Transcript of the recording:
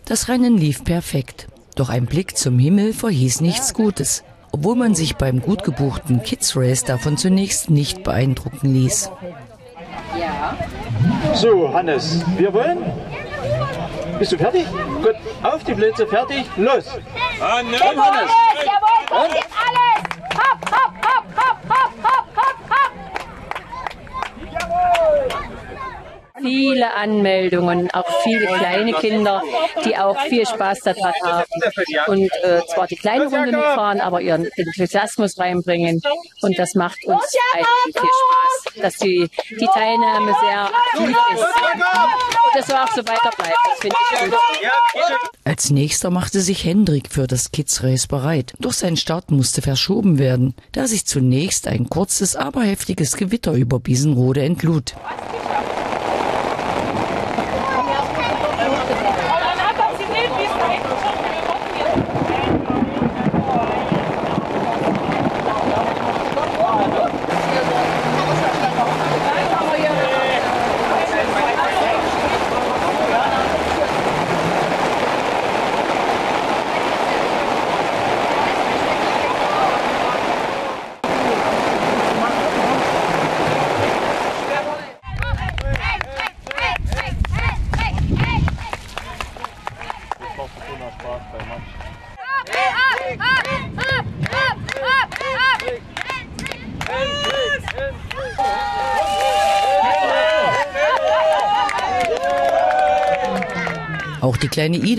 Das Rennen lief perfekt. Doch ein Blick zum Himmel verhieß nichts Gutes, obwohl man sich beim gut gebuchten Kids Race davon zunächst nicht beeindrucken ließ. So, Hannes, wir wollen. Bist du fertig? Gut, auf die Plätze, fertig, los! Hannes! Jawohl, kommt jetzt alles! Hopp, hopp, hopp, hopp, hopp, hopp, hopp, hopp! Jawohl! Viele Anmeldungen, auch viele kleine Kinder, die auch viel Spaß daran haben und zwar die kleine Runde mitfahren, aber ihren Enthusiasmus reinbringen, und das macht uns eigentlich viel Spaß, dass die Teilnahme sehr aktiv ist und das soll auch so weiter bleiben. Das finde ich gut. Als nächster machte sich Hendrik für das Kids Race bereit, doch sein Start musste verschoben werden, da sich zunächst ein kurzes, aber heftiges Gewitter über Biesenrode entlud. Auch die kleine Ida